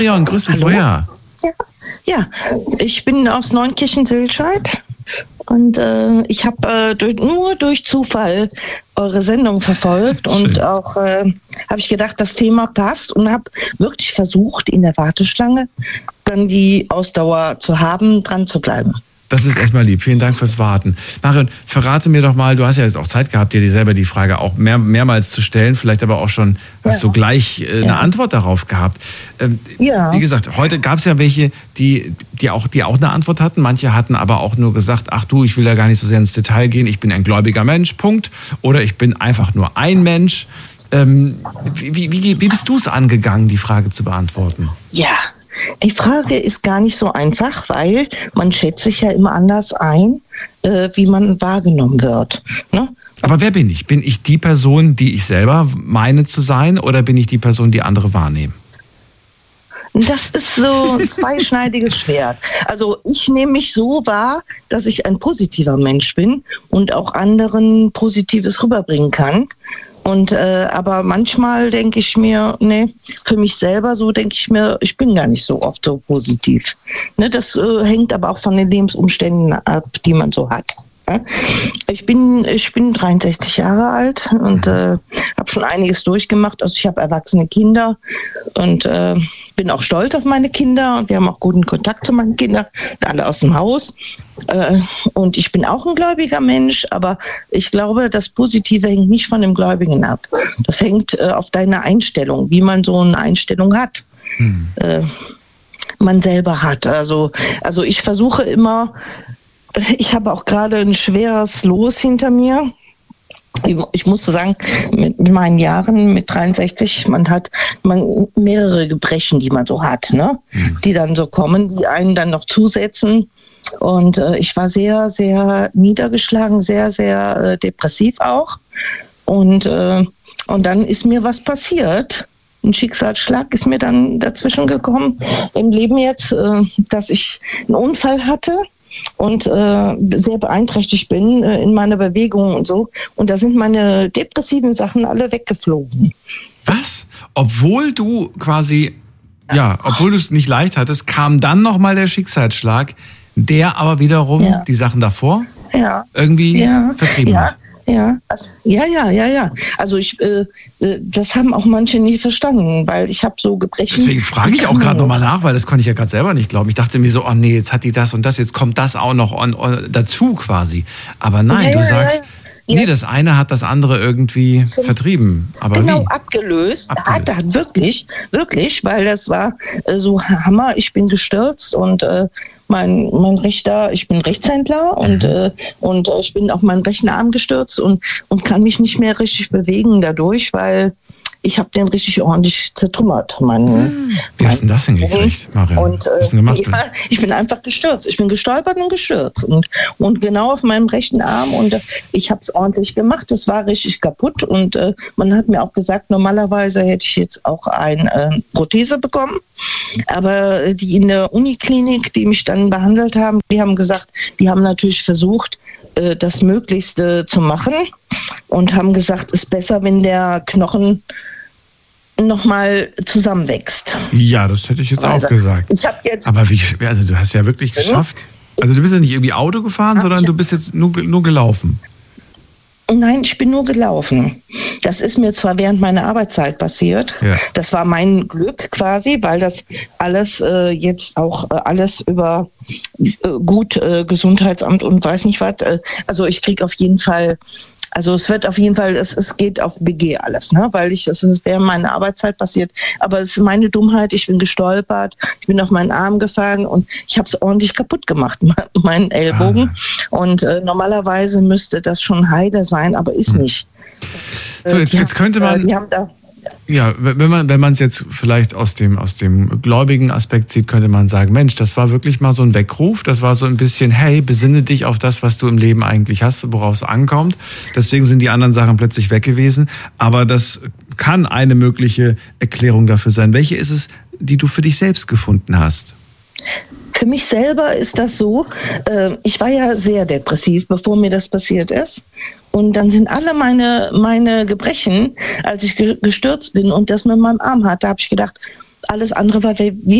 Marion, grüß dich, woher? Ja, ich bin aus Neunkirchen-Silscheid und ich habe nur durch Zufall eure Sendung verfolgt. Schön. Und auch habe ich gedacht, das Thema passt und habe wirklich versucht, in der Warteschlange dann die Ausdauer zu haben, dran zu bleiben. Das ist erstmal lieb. Vielen Dank fürs Warten. Marion, verrate mir doch mal, du hast ja jetzt auch Zeit gehabt, dir selber die Frage auch mehrmals zu stellen, vielleicht aber auch schon hast du gleich eine Antwort darauf gehabt. Wie gesagt, heute gab es ja welche, die auch eine Antwort hatten. Manche hatten aber auch nur gesagt, ach du, ich will da gar nicht so sehr ins Detail gehen, ich bin ein gläubiger Mensch, Punkt. Oder ich bin einfach nur ein Mensch. Wie bist du es angegangen, die Frage zu beantworten? Ja. Die Frage ist gar nicht so einfach, weil man schätzt sich ja immer anders ein, wie man wahrgenommen wird. Ne? Aber wer bin ich? Bin ich die Person, die ich selber meine zu sein, oder bin ich die Person, die andere wahrnehmen? Das ist so ein zweischneidiges Schwert. Also ich nehme mich so wahr, dass ich ein positiver Mensch bin und auch anderen Positives rüberbringen kann. Und aber manchmal denke ich mir, für mich selber so denke ich mir, ich bin gar nicht so oft so positiv. Ne, das hängt aber auch von den Lebensumständen ab, die man so hat. Ne? Ich bin 63 Jahre alt und habe schon einiges durchgemacht. Also ich habe erwachsene Kinder und bin auch stolz auf meine Kinder. Und wir haben auch guten Kontakt zu meinen Kindern, alle aus dem Haus. Und ich bin auch ein gläubiger Mensch, aber ich glaube, das Positive hängt nicht von dem Gläubigen ab. Das hängt auf deine Einstellung, wie man so eine Einstellung hat. Man selber hat. Also ich versuche immer, ich habe auch gerade ein schweres Los hinter mir. Ich muss sagen, mit meinen Jahren, mit 63, man hat mehrere Gebrechen, die man so hat, ne? Die dann so kommen, die einen dann noch zusetzen. Und ich war sehr, sehr niedergeschlagen, sehr, sehr depressiv auch. Und dann ist mir was passiert. Ein Schicksalsschlag ist mir dann dazwischen gekommen im Leben jetzt, dass ich einen Unfall hatte und sehr beeinträchtigt bin in meiner Bewegung und so. Und da sind meine depressiven Sachen alle weggeflogen. Was? Obwohl du obwohl du es nicht leicht hattest, kam dann nochmal der Schicksalsschlag, der aber wiederum die Sachen davor irgendwie vertrieben hat. Ja. Also das haben auch manche nie verstanden, weil ich habe so Gebrechen. Deswegen frage ich auch gerade nochmal nach, weil das konnte ich ja gerade selber nicht glauben. Ich dachte mir so, oh nee, jetzt hat die das und das, jetzt kommt das auch noch dazu quasi. Aber nein, du sagst, nee, das eine hat das andere irgendwie vertrieben. Aber genau, wie? Abgelöst. Hat wirklich, weil das war so Hammer. Ich bin gestürzt und ich bin Rechtshändler und ich bin auf meinen rechten Arm gestürzt und kann mich nicht mehr richtig bewegen dadurch, weil ich habe den richtig ordentlich zertrümmert. Wie hast du denn das hingekriegt, Marion? Und ich bin einfach gestürzt. Ich bin gestolpert und gestürzt. Und genau auf meinem rechten Arm. Und ich habe es ordentlich gemacht. Das war richtig kaputt. Und man hat mir auch gesagt, normalerweise hätte ich jetzt auch eine Prothese bekommen. Aber die in der Uniklinik, die mich dann behandelt haben, die haben gesagt, die haben natürlich versucht, das Möglichste zu machen und haben gesagt, es ist besser, wenn der Knochen nochmal zusammenwächst. Ja, das hätte ich jetzt auch gesagt. Aber wie schwer, also du hast ja wirklich geschafft. Also du bist ja nicht irgendwie Auto gefahren, sondern du bist jetzt nur gelaufen. Nein, ich bin nur gelaufen. Das ist mir zwar während meiner Arbeitszeit passiert. Ja. Das war mein Glück quasi, weil das alles jetzt auch alles über Gesundheitsamt und weiß nicht was. Also ich kriege auf jeden Fall, also es wird auf jeden Fall, es geht auf BG alles, ne? Weil es ist während meiner Arbeitszeit passiert. Aber es ist meine Dummheit, ich bin gestolpert, ich bin auf meinen Arm gefahren und ich habe es ordentlich kaputt gemacht, meinen Ellbogen. Und normalerweise müsste das schon heile sein, aber ist nicht. So, jetzt könnte man... Ja, wenn man es jetzt vielleicht aus dem gläubigen Aspekt sieht, könnte man sagen, Mensch, das war wirklich mal so ein Weckruf, das war so ein bisschen, hey, besinne dich auf das, was du im Leben eigentlich hast, worauf es ankommt. Deswegen sind die anderen Sachen plötzlich weg gewesen. Aber das kann eine mögliche Erklärung dafür sein. Welche ist es, die du für dich selbst gefunden hast? Für mich selber ist das so, ich war ja sehr depressiv, bevor mir das passiert ist. Und dann sind alle meine Gebrechen, als ich gestürzt bin und das mit meinem Arm hatte, habe ich gedacht, alles andere war wie